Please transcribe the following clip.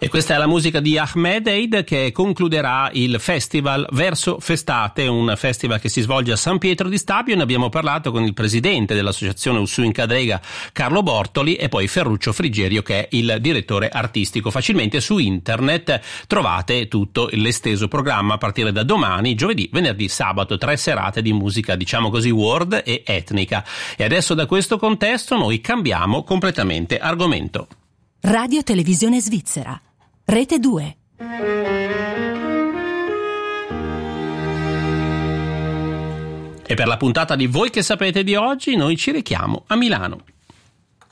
E questa è la musica di Ahmed Eid, che concluderà il festival Verso Festate, un festival che si svolge a San Pietro di Stabio. Ne abbiamo parlato con il presidente dell'associazione Ussù in Cadrega, Carlo Bortoli, e poi Ferruccio Frigerio, che è il direttore artistico. Facilmente su internet trovate tutto l'esteso programma a partire da domani, giovedì, venerdì, sabato, 3 serate di musica, diciamo così, world e etnica. E adesso da questo contesto noi cambiamo completamente argomento. Radio Televisione Svizzera, Rete 2. E per la puntata di Voi che sapete di oggi noi ci rechiamo a Milano.